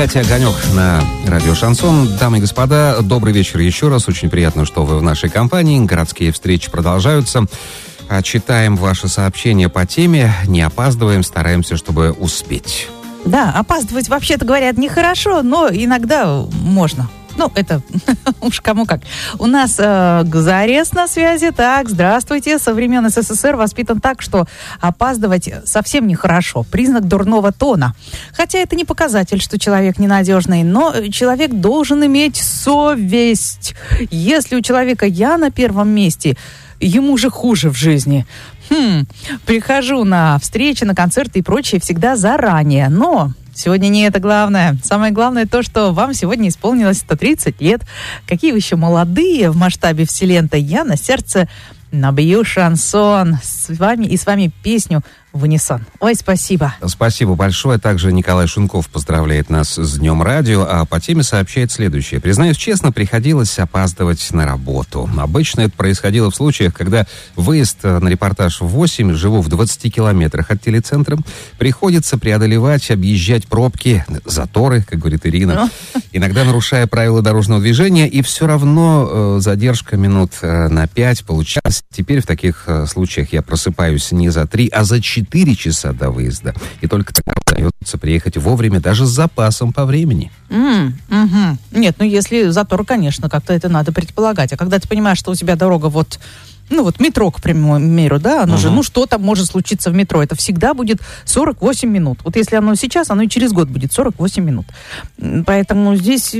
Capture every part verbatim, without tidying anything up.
Катя Огонек на радио «Шансон». Дамы и господа, добрый вечер еще раз. Очень приятно, что вы в нашей компании. Городские встречи продолжаются. Читаем ваши сообщения по теме. Не опаздываем, стараемся, чтобы успеть. Да, опаздывать, вообще-то говорят, нехорошо, но иногда можно. Ну, это уж кому как. У нас э, Зарез на связи. Так, здравствуйте. Со времен СССР воспитан так, что опаздывать совсем нехорошо. Признак дурного тона. Хотя это не показатель, что человек ненадежный, но человек должен иметь совесть. Если у человека «я» на первом месте, ему же хуже в жизни. Хм, прихожу на встречи, на концерты и прочее всегда заранее, но... Сегодня не это главное. Самое главное то, что вам сегодня исполнилось сто тридцать лет. Какие вы еще молодые в масштабе вселенной. Я на сердце набью шансон с вами и с вами песню в унисон. Ой, спасибо. Спасибо большое. Также Николай Шунков поздравляет нас с Днем радио, а по теме сообщает следующее. Признаюсь честно, приходилось опаздывать на работу. Обычно это происходило в случаях, когда выезд на репортаж в восемь, живу в двадцати километрах от телецентра, приходится преодолевать, объезжать пробки, заторы, как говорит Ирина, иногда нарушая правила дорожного движения, и все равно э, задержка минут э, на пять получалась. Теперь в таких э, случаях я просыпаюсь не за три, а за четыре. четыре часа до выезда. И только тогда удается приехать вовремя, даже с запасом по времени. Mm, угу. Нет, ну если затор, конечно, как-то это надо предполагать. А когда ты понимаешь, что у тебя дорога вот, ну вот метро, к примеру, да, оно uh-huh. же, ну что там может случиться в метро? Это всегда будет сорок восемь минут. Вот если оно сейчас, оно и через год будет сорок восемь минут. Поэтому здесь...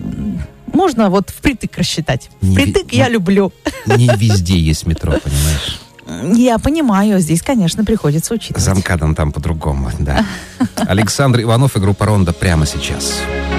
Можно вот впритык рассчитать. Впритык не, я люблю. Не везде есть метро, понимаешь? Я понимаю, здесь, конечно, приходится учиться. За МКАДом там по-другому, да. Александр Иванов и группа «Рондо» прямо сейчас.